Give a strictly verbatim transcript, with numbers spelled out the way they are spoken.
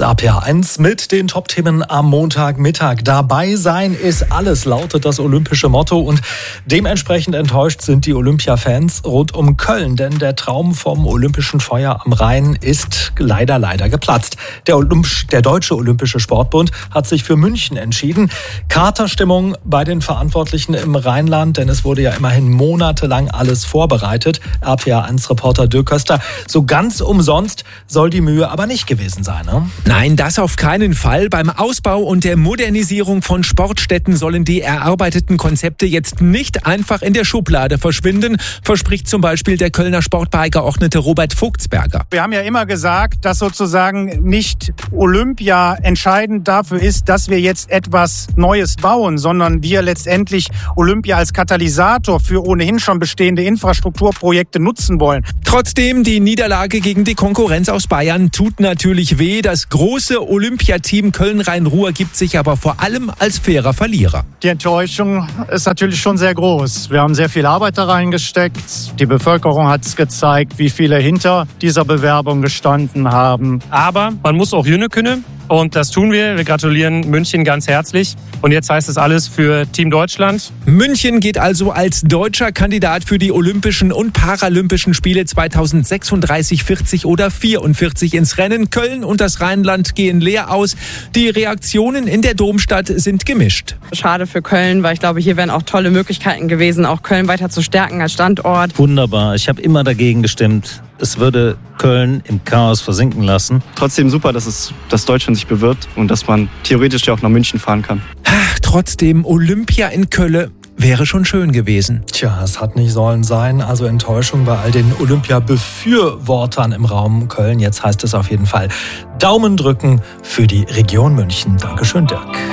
Das A P A eins mit den Top-Themen am Montagmittag. Dabei sein ist alles, lautet das olympische Motto. Und dementsprechend enttäuscht sind die Olympia-Fans rund um Köln. Denn der Traum vom olympischen Feuer am Rhein ist leider, leider geplatzt. Der, Olymp- der Deutsche Olympische Sportbund hat sich für München entschieden. Katerstimmung bei den Verantwortlichen im Rheinland, denn es wurde ja immerhin monatelang alles vorbereitet. A P A eins-Reporter Dirk Köster. So ganz umsonst soll die Mühe aber nicht gewesen sein, ne? Nein, das auf keinen Fall. Beim Ausbau und der Modernisierung von Sportstätten sollen die erarbeiteten Konzepte jetzt nicht einfach in der Schublade verschwinden, verspricht zum Beispiel der Kölner Sportbeigeordnete Robert Vogtsberger. Wir haben ja immer gesagt, dass sozusagen nicht Olympia entscheidend dafür ist, dass wir jetzt etwas Neues bauen, sondern wir letztendlich Olympia als Katalysator für ohnehin schon bestehende Infrastrukturprojekte nutzen wollen. Trotzdem, die Niederlage gegen die Konkurrenz aus Bayern tut natürlich weh. Das große Olympiateam Köln-Rhein-Ruhr gibt sich aber vor allem als fairer Verlierer. Die Enttäuschung ist natürlich schon sehr groß. Wir haben sehr viel Arbeit da reingesteckt. Die Bevölkerung hat es gezeigt, wie viele hinter dieser Bewerbung gestanden haben. Aber man muss auch Jünne können. Und das tun wir. Wir gratulieren München ganz herzlich. Und jetzt heißt es alles für Team Deutschland. München geht also als deutscher Kandidat für die Olympischen und Paralympischen Spiele zweitausendsechsunddreißig, vierzig oder vierundvierzig ins Rennen. Köln und das Rheinland gehen leer aus. Die Reaktionen in der Domstadt sind gemischt. Schade für Köln, weil ich glaube, hier wären auch tolle Möglichkeiten gewesen, auch Köln weiter zu stärken als Standort. Wunderbar. Ich habe immer dagegen gestimmt. Es würde Köln im Chaos versinken lassen. Trotzdem super, dass es, dass Deutschland sich bewirbt und dass man theoretisch ja auch nach München fahren kann. Ach, trotzdem, Olympia in Köln wäre schon schön gewesen. Tja, es hat nicht sollen sein. Also Enttäuschung bei all den Olympia-Befürwortern im Raum Köln. Jetzt heißt es auf jeden Fall Daumen drücken für die Region München. Dankeschön, Dirk.